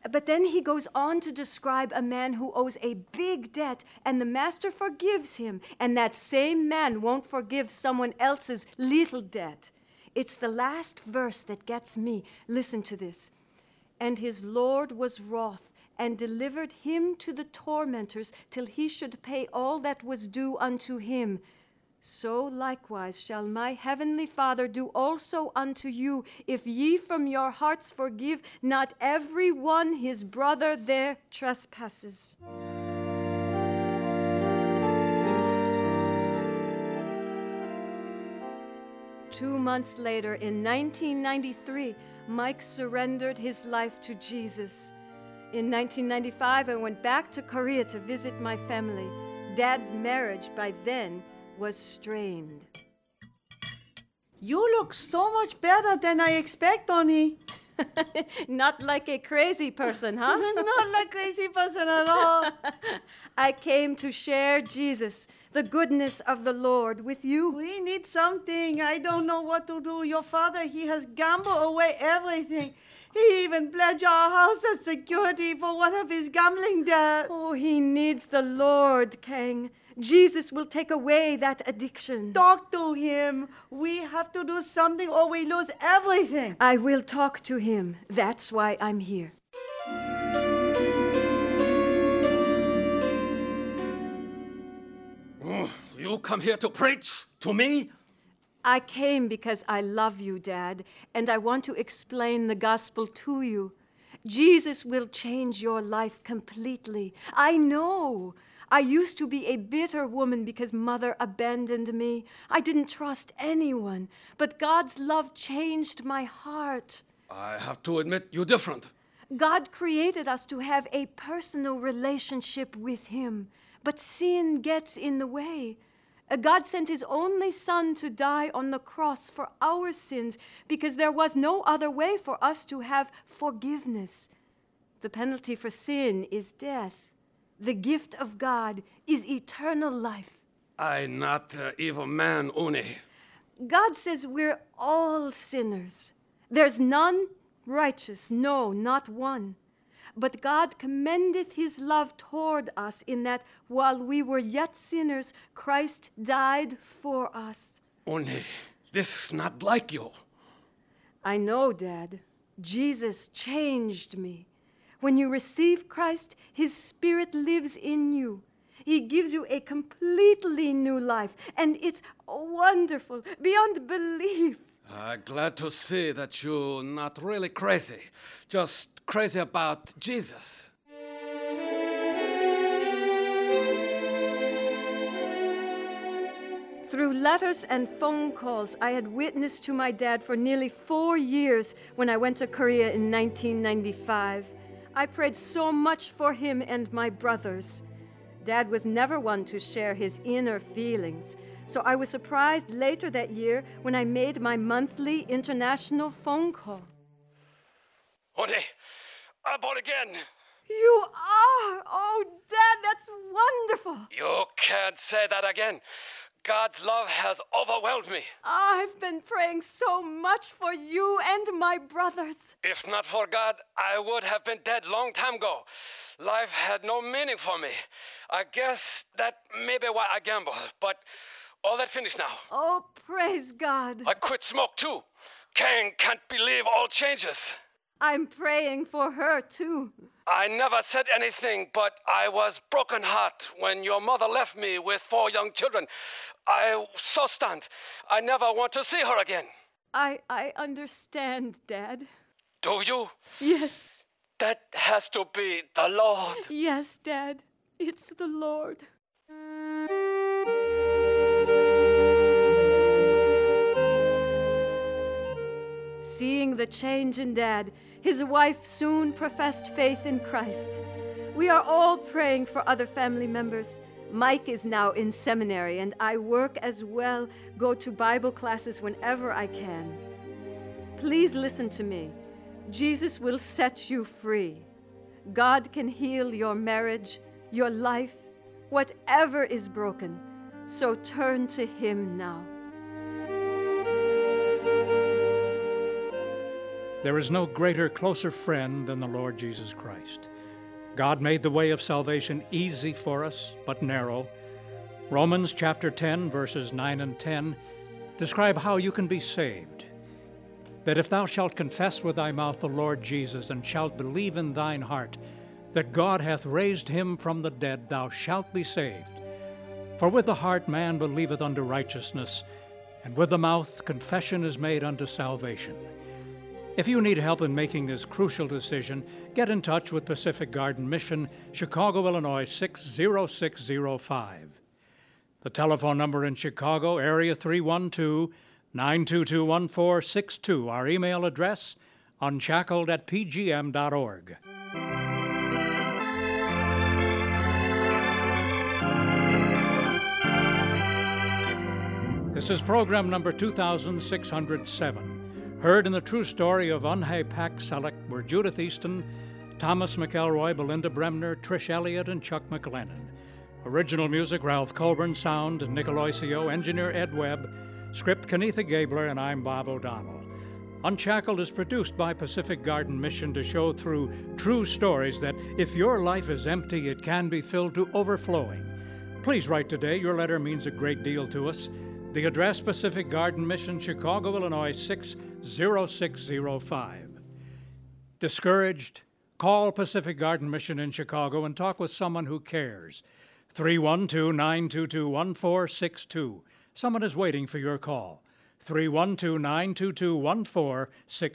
But then he goes on to describe a man who owes a big debt, and the master forgives him, and that same man won't forgive someone else's little debt. It's the last verse that gets me. Listen to this. And his Lord was wroth, and delivered him to the tormentors, till he should pay all that was due unto him. So likewise shall my heavenly Father do also unto you, if ye from your hearts forgive not every one his brother their trespasses. Two months later, in 1993, Mike surrendered his life to Jesus. In 1995, I went back to Korea to visit my family. Dad's marriage by then was strained. You look so much better than I expect, Oni. Not like a crazy person, huh? Not like crazy person at all. I came to share Jesus, the goodness of the Lord, with you. We need something. I don't know what to do. Your father, he has gambled away everything. He even pledged our house as security for one of his gambling debts. Oh, he needs the Lord, Kang. Jesus will take away that addiction. Talk to him. We have to do something or we lose everything. I will talk to him. That's why I'm here. You come here to preach to me? I came because I love you, Dad, and I want to explain the gospel to you. Jesus will change your life completely. I know. I used to be a bitter woman because Mother abandoned me. I didn't trust anyone, but God's love changed my heart. I have to admit, you're different. God created us to have a personal relationship with Him, but sin gets in the way. God sent His only Son to die on the cross for our sins because there was no other way for us to have forgiveness. The penalty for sin is death. The gift of God is eternal life. I'm not evil man, Oni. God says we're all sinners. There's none righteous, no, not one. But God commendeth His love toward us in that while we were yet sinners, Christ died for us. Oni, this is not like you. I know, Dad. Jesus changed me. When you receive Christ, His Spirit lives in you. He gives you a completely new life, and it's wonderful, beyond belief. Glad to see that you're not really crazy, just crazy about Jesus. Through letters and phone calls, I had witnessed to my dad for nearly 4 years when I went to Korea in 1995. I prayed so much for him and my brothers. Dad was never one to share his inner feelings, so I was surprised later that year when I made my monthly international phone call. Oni, I'm born again. You are! Oh, Dad, that's wonderful! You can't say that again. God's love has overwhelmed me. I've been praying so much for you and my brothers. If not for God, I would have been dead long time ago. Life had no meaning for me. I guess that may be why I gamble, but all that finished now. Oh, praise God. I quit smoke too. Kang can't believe all changes. I'm praying for her too. I never said anything, but I was broken heart when your mother left me with 4 young children. I was so stunned. I never want to see her again. I understand, Dad. Do you? Yes. That has to be the Lord. Yes, Dad. It's the Lord. Seeing the change in Dad, his wife soon professed faith in Christ. We are all praying for other family members. Mike is now in seminary, and I work as well, go to Bible classes whenever I can. Please listen to me. Jesus will set you free. God can heal your marriage, your life, whatever is broken. So turn to Him now. There is no greater, closer friend than the Lord Jesus Christ. God made the way of salvation easy for us, but narrow. Romans chapter 10, verses 9 and 10 describe how you can be saved. That if thou shalt confess with thy mouth the Lord Jesus, and shalt believe in thine heart that God hath raised him from the dead, thou shalt be saved. For with the heart man believeth unto righteousness, and with the mouth confession is made unto salvation. If you need help in making this crucial decision, get in touch with Pacific Garden Mission, Chicago, Illinois 60605. The telephone number in Chicago, area 312-922-1462. Our email address, unshackled@pgm.org. This is program number 2607. Heard in the true story of Unhei Pak Selleck were Judith Easton, Thomas McElroy, Belinda Bremner, Trish Elliott, and Chuck McLennan. Original music, Ralph Colburn. Sound, Nick Aloisio. Engineer, Ed Webb. Script, Kenitha Gabler, and I'm Bob O'Donnell. Unshackled is produced by Pacific Garden Mission to show through true stories that if your life is empty, it can be filled to overflowing. Please write today. Your letter means a great deal to us. The address, Pacific Garden Mission, Chicago, Illinois 60605. Discouraged? Call Pacific Garden Mission in Chicago and talk with someone who cares. 312-922-1462. Someone is waiting for your call. 312-922-1462.